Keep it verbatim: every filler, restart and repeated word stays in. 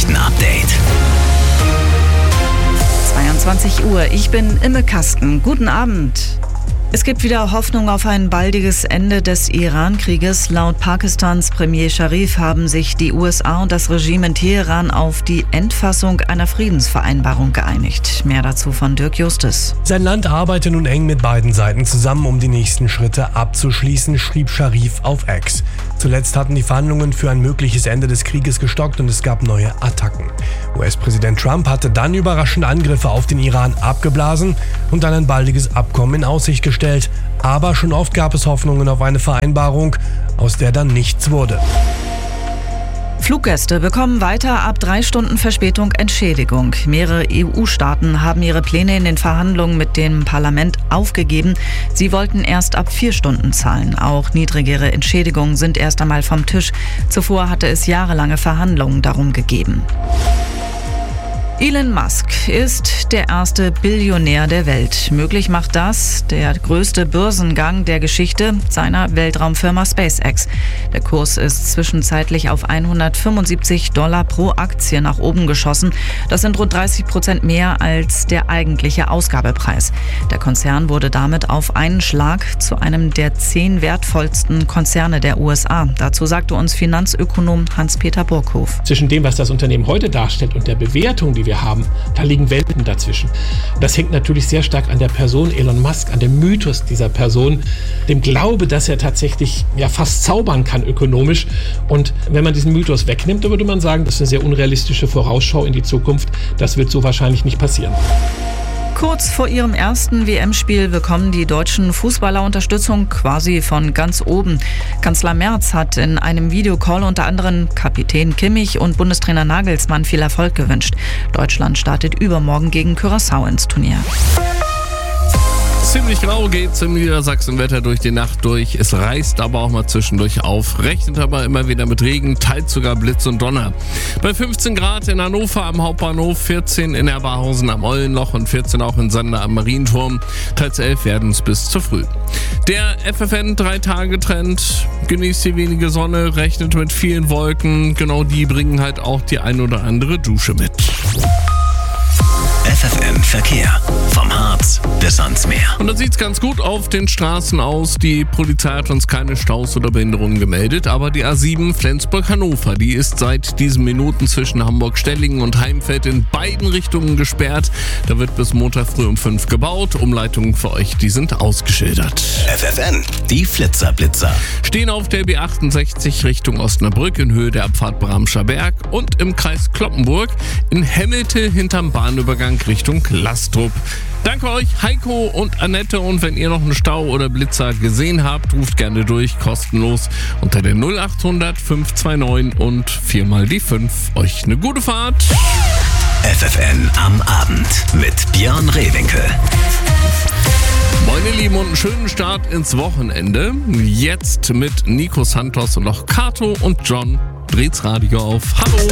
Nachrichten-Update. zweiundzwanzig Uhr, ich bin Imme Kasten. Guten Abend. Es gibt wieder Hoffnung auf ein baldiges Ende des Iran-Krieges. Laut Pakistans Premier Sharif haben sich die U S A und das Regime in Teheran auf die Endfassung einer Friedensvereinbarung geeinigt. Mehr dazu von Dirk Justus. Sein Land arbeite nun eng mit beiden Seiten zusammen, um die nächsten Schritte abzuschließen, schrieb Sharif auf X. Zuletzt hatten die Verhandlungen für ein mögliches Ende des Krieges gestockt und es gab neue Attacken. U S-Präsident Trump hatte dann überraschend Angriffe auf den Iran abgeblasen und dann ein baldiges Abkommen in Aussicht gestellt. Aber schon oft gab es Hoffnungen auf eine Vereinbarung, aus der dann nichts wurde. Fluggäste bekommen weiter ab drei Stunden Verspätung Entschädigung. Mehrere E U-Staaten haben ihre Pläne in den Verhandlungen mit dem Parlament aufgegeben. Sie wollten erst ab vier Stunden zahlen. Auch niedrigere Entschädigungen sind erst einmal vom Tisch. Zuvor hatte es jahrelange Verhandlungen darum gegeben. Elon Musk ist der erste Billionär der Welt. Möglich macht das der größte Börsengang der Geschichte seiner Weltraumfirma SpaceX. Der Kurs ist zwischenzeitlich auf hundertfünfundsiebzig Dollar pro Aktie nach oben geschossen. Das sind rund dreißig Prozent mehr als der eigentliche Ausgabepreis. Der Konzern wurde damit auf einen Schlag zu einem der zehn wertvollsten Konzerne der U S A. Dazu sagte uns Finanzökonom Hans-Peter Burghof. Zwischen dem, was das Unternehmen heute darstellt und der Bewertung, die wir haben, da liegen Welten dazwischen. Das hängt natürlich sehr stark an der Person Elon Musk, an dem Mythos dieser Person, dem Glaube, dass er tatsächlich ja fast zaubern kann ökonomisch. Und wenn man diesen Mythos wegnimmt, dann würde man sagen, das ist eine sehr unrealistische Vorausschau in die Zukunft. Das wird so wahrscheinlich nicht passieren. Kurz vor ihrem ersten W M-Spiel bekommen die deutschen Fußballer Unterstützung quasi von ganz oben. Kanzler Merz hat in einem Videocall unter anderem Kapitän Kimmich und Bundestrainer Nagelsmann viel Erfolg gewünscht. Deutschland startet übermorgen gegen Curaçao ins Turnier. Ziemlich grau geht's im Niedersachsenwetter durch die Nacht durch. Es reißt aber auch mal zwischendurch auf. Rechnet aber immer wieder mit Regen, teils sogar Blitz und Donner. Bei fünfzehn Grad in Hannover am Hauptbahnhof, vierzehn in Erbarhausen am Eulenloch und vierzehn auch in Sander am Marienturm. Teils elf werden es bis zu früh. Der F F N drei Tage Trend genießt die wenige Sonne, rechnet mit vielen Wolken. Genau die bringen halt auch die ein oder andere Dusche mit. F F N Verkehr. Vom Harz bis ans Meer. Und da sieht's ganz gut auf den Straßen aus. Die Polizei hat uns keine Staus oder Behinderungen gemeldet, aber die A sieben Flensburg-Hannover, die ist seit diesen Minuten zwischen Hamburg-Stellingen und Heimfeld in beiden Richtungen gesperrt. Da wird bis Montag früh um fünf gebaut. Umleitungen für euch, die sind ausgeschildert. F F N, die Flitzer-Blitzer. Stehen auf der B achtundsechzig Richtung Osnabrück in Höhe der Abfahrt Bramscher Berg und im Kreis Cloppenburg in Hemmelte hinterm Bahnübergang Richtung Lastrup. Danke euch, Heiko und Annette. Und wenn ihr noch einen Stau oder Blitzer gesehen habt, ruft gerne durch, kostenlos unter der null achthundert fünf zwei neun und viermal die fünf. Euch eine gute Fahrt. F F N am Abend mit Björn Rehwinkel. Moin ihr Lieben und einen schönen Start ins Wochenende. Jetzt mit Nico Santos und auch Kato und John. Dreht's Radio auf. Hallo.